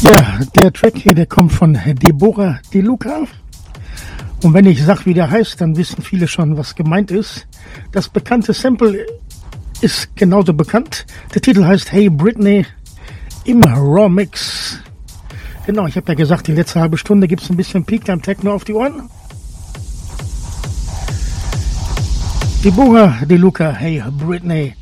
Ja, der Track hier, der kommt von Deborah De Luca. Und wenn ich sage, wie der heißt, dann wissen viele schon, was gemeint ist. Das bekannte Sample ist genauso bekannt. Der Titel heißt Hey Britney im Raw Mix. Genau, ich habe ja gesagt, die letzte halbe Stunde gibt es ein bisschen Peak Time Techno auf die Ohren. Deborah De Luca, Hey Britney.